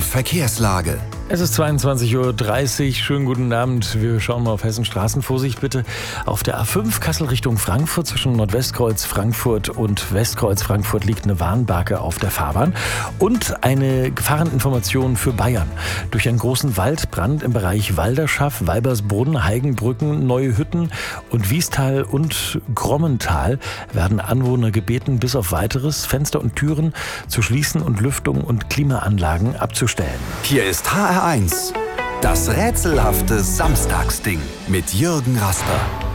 Verkehrslage. Es ist 22:30 Uhr. Schönen guten Abend. Wir schauen mal auf Hessen. Straßenvorsicht bitte. Auf der A5 Kassel Richtung Frankfurt zwischen Nordwestkreuz Frankfurt und Westkreuz Frankfurt liegt eine Warnbarke auf der Fahrbahn. Und eine Gefahreninformation für Bayern. Durch einen großen Waldbrand im Bereich Walderschaff, Weibersbrunn, Heigenbrücken, Neuhütten und Wiestal und Grommental werden Anwohner gebeten, bis auf weiteres Fenster und Türen zu schließen und Lüftung und Klimaanlagen abzustellen. Hier ist HR1, das rätselhafte Samstagsding mit Jürgen Rasper.